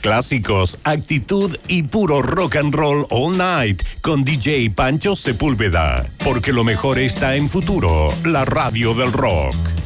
Clásicos, actitud y puro rock and roll all night con DJ Pancho Sepúlveda. Porque lo mejor está en Futuro, la radio del rock.